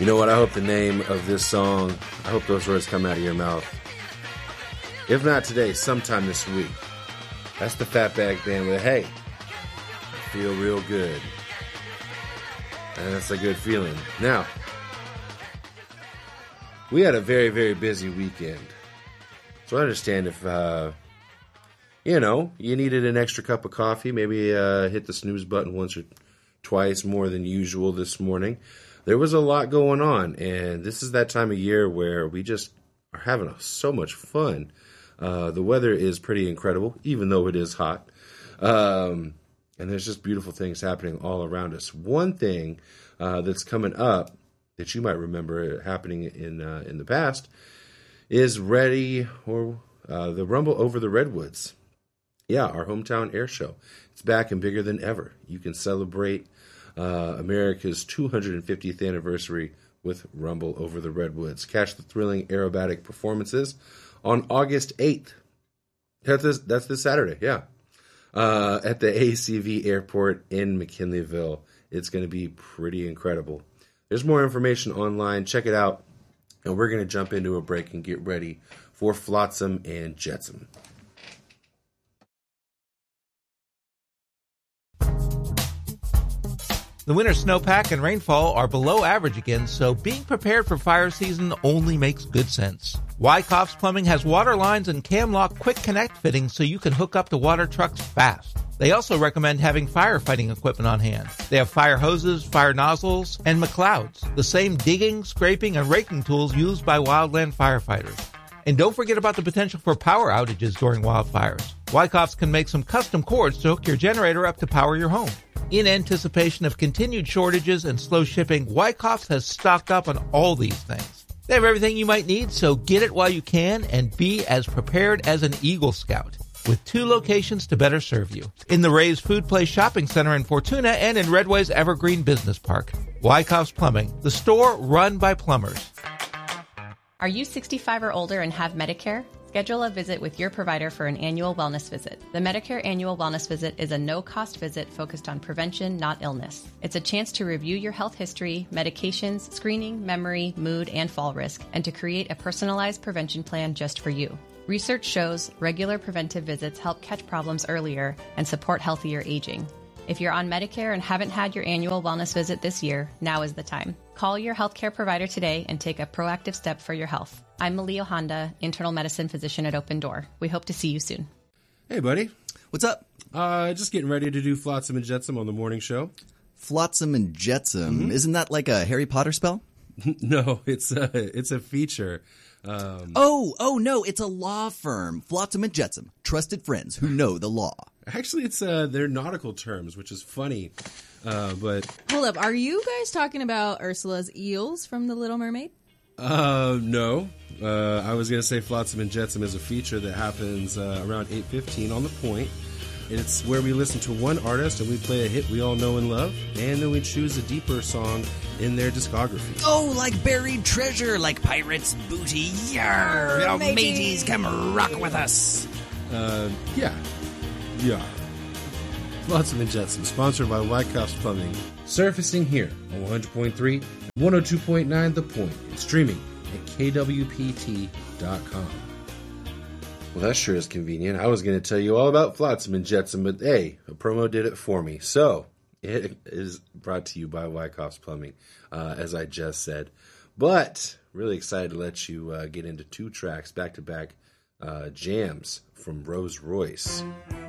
You know what? I hope the name of this song, I hope those words come out of your mouth. If not today, sometime this week. That's the Fatback Band with, hey, I feel real good. And that's a good feeling. Now, we had a very, very busy weekend. So I understand if, you needed an extra cup of coffee, maybe hit the snooze button once or twice more than usual this morning. There was a lot going on, and this is that time of year where we just are having so much fun. The weather is pretty incredible, even though it is hot. And there's just beautiful things happening all around us. One thing that's coming up that you might remember happening in the past is the Rumble Over the Redwoods. Yeah, our hometown air show. It's back and bigger than ever. You can celebrate America's 250th anniversary with Rumble Over the Redwoods. Catch the thrilling aerobatic performances on August 8th. That's this Saturday, yeah. At the ACV Airport in McKinleyville. It's going to be pretty incredible. There's more information online. Check it out. And we're going to jump into a break and get ready for Flotsam and Jetsam. The winter snowpack and rainfall are below average again, so being prepared for fire season only makes good sense. Wyckoff's Plumbing has water lines and Camlock Quick Connect fittings so you can hook up to water trucks fast. They also recommend having firefighting equipment on hand. They have fire hoses, fire nozzles, and McLeods, the same digging, scraping, and raking tools used by wildland firefighters. And don't forget about the potential for power outages during wildfires. Wyckoff's can make some custom cords to hook your generator up to power your home. In anticipation of continued shortages and slow shipping, Wyckoff's has stocked up on all these things. They have everything you might need, so get it while you can and be as prepared as an Eagle Scout. With 2 locations to better serve you. In the Ray's Food Place Shopping Center in Fortuna and in Redway's Evergreen Business Park. Wyckoff's Plumbing, the store run by plumbers. Are you 65 or older and have Medicare? Schedule a visit with your provider for an annual wellness visit. The Medicare Annual Wellness Visit is a no-cost visit focused on prevention, not illness. It's a chance to review your health history, medications, screening, memory, mood, and fall risk, and to create a personalized prevention plan just for you. Research shows regular preventive visits help catch problems earlier and support healthier aging. If you're on Medicare and haven't had your annual wellness visit this year, now is the time. Call your healthcare provider today and take a proactive step for your health. I'm Malia Honda, internal medicine physician at Open Door. We hope to see you soon. Hey, buddy. What's up? Just getting ready to do Flotsam and Jetsam on the morning show. Flotsam and Jetsam. Mm-hmm. Isn't that like a Harry Potter spell? No, it's a feature. Oh no, it's a law firm. Flotsam and Jetsam, trusted friends who know the law. Actually, it's their nautical terms, which is funny. But hold up, are you guys talking about Ursula's eels from The Little Mermaid? No. I was gonna say Flotsam and Jetsam is a feature that happens around 8:15 on the Point. It's where we listen to one artist and we play a hit we all know and love, and then we choose a deeper song in their discography. Oh, like buried treasure, like pirates' booty. Yarr! Oh, mateys, come rock with us. Yeah. Flotsam and Jetsam, sponsored by Wyckoff's Plumbing. Surfacing here on 100.3 and 102.9 The Point, and streaming at kwpt.com. Well, that sure is convenient. I was going to tell you all about Flotsam and Jetsam, but hey, a promo did it for me. So, it is brought to you by Wyckoff's Plumbing, as I just said. But, really excited to let you get into 2 tracks, back-to-back jams from Rose Royce.